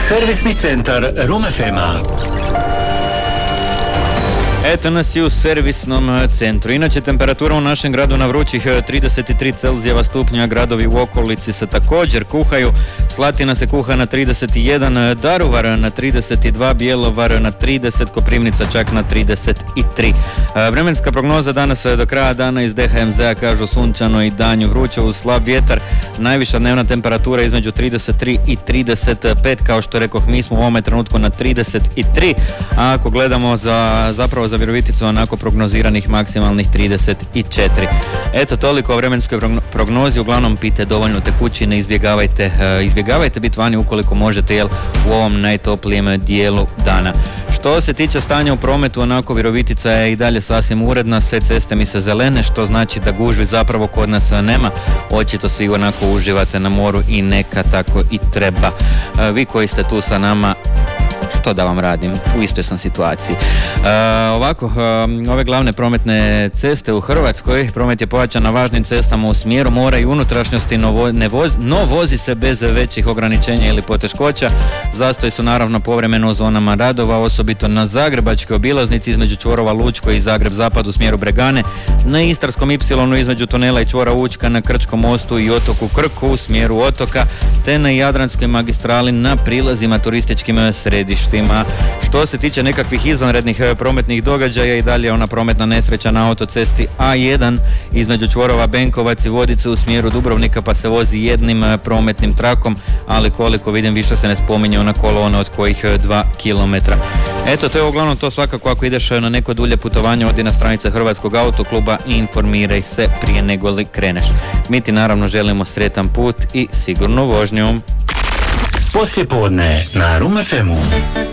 Servisni centar Room FM-a. Eto nas i u servisnom centru. Inače, temperatura u našem gradu na vrućih 33 Celzijeva stupnja, gradovi u okolici se također kuhaju. Slatina se kuha na 31, Daruvar na 32, Bjelovar na 30, Koprivnica čak na 33. Vremenska prognoza danas do kraja dana iz DHMZ-a kažu sunčano i danju vruće uz slab vjetar. Najviša dnevna temperatura između 33 i 35, kao što rekoh, mi smo u ovome trenutku na 33, a ako gledamo zapravo za Viroviticu onako prognoziranih maksimalnih 34. Eto, toliko o vremenskoj prognozi. Uglavnom pijte dovoljno tekućine, izbjegavajte biti vani ukoliko možete, jel, u ovom najtoplijem dijelu dana. Što se tiče stanja u prometu, onako Virovitica je i dalje sasvim uredna, sve ceste mi se zelene, što znači da gužvi zapravo kod nas nema. Očito svi onako uživate na moru i neka tako i treba. Vi koji ste tu sa nama, što da vam radim, u istoj sam situaciji. Ove glavne prometne ceste u Hrvatskoj, promet je pojačan na važnim cestama u smjeru mora i unutrašnjosti, no vozi se bez većih ograničenja ili poteškoća. Zastoji su naravno povremeno u zonama radova, osobito na zagrebačkoj obilaznici između čvorova Lučko i Zagreb zapad u smjeru Bregane, na Istarskom Y između tunela i čvora Učka, na Krčkom mostu i otoku Krku u smjeru otoka, te na Jadranskoj magistrali na prilazima turističkim središtima. Što se tiče nekakvih izvanrednih prometnih događaja, i dalje ona prometna nesreća na autocesti A1 između čvorova Benkovac i Vodice u smjeru Dubrovnika, pa se vozi jednim prometnim trakom, ali koliko vidim više se ne spominje ona kolona od kojih 2 km. Eto, to je uglavnom to. Svakako ako ideš na neko dulje putovanje, odi na stranice Hrvatskog autokluba i informiraj se prije nego li kreneš. Mi ti naravno želimo sretan put i sigurnu vožnju. Poslijepodne na Room FM-u.